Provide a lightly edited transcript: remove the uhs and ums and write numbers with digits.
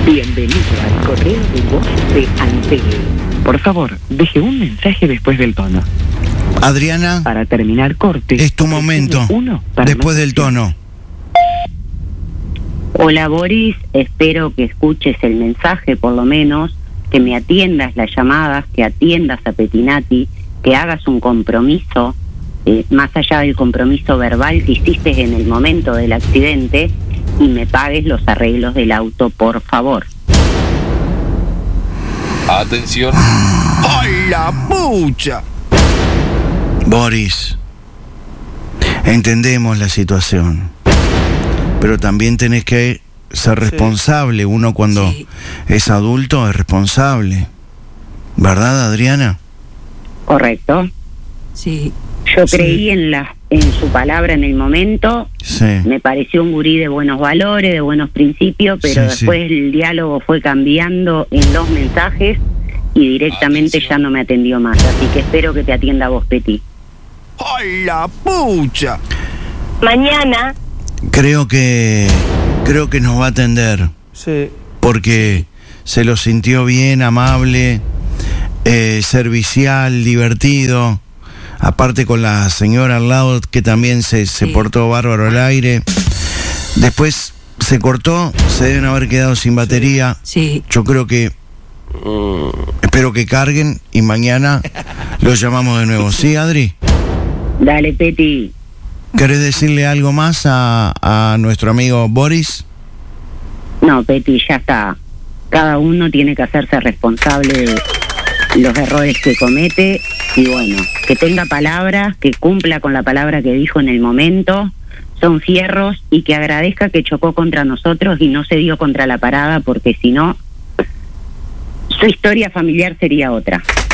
Bienvenido al correo de voz de Antel. Por favor, deje un mensaje después del tono. Adriana, Para terminar corte. es tu momento. Después del tono. Hola Boris, espero que escuches el mensaje por lo menos, que me atiendas las llamadas, que atiendas a Pettinati, que hagas un compromiso, más allá del compromiso verbal que hiciste en el momento del accidente, y me pagues los arreglos del auto, por favor. Atención. ¡Ay, la pucha! Boris, entendemos la situación, pero también tenés que ser responsable. Uno cuando es adulto es responsable. ¿Verdad, Adriana? Correcto. Sí. Yo creí en su palabra en el momento. Sí. Me pareció un gurí de buenos valores, de buenos principios, pero después el diálogo fue cambiando en los mensajes y directamente ya no me atendió más. Así que espero que te atienda vos, Peti. ¡Ay, la pucha! Mañana. Creo que nos va a atender. Sí. Porque se lo sintió bien, amable, servicial, divertido. Aparte con la señora al lado, que también se portó bárbaro al aire. Después se cortó, se deben haber quedado sin batería. Sí. Yo creo que... espero que carguen y mañana los llamamos de nuevo. ¿Sí, Adri? Dale, Peti. ¿Querés decirle algo más a nuestro amigo Boris? No, Peti, ya está. Cada uno tiene que hacerse responsable de los errores que comete y bueno, que tenga palabras, que cumpla con la palabra que dijo en el momento, son fierros, y que agradezca que chocó contra nosotros y no se dio contra la parada, porque si no, su historia familiar sería otra.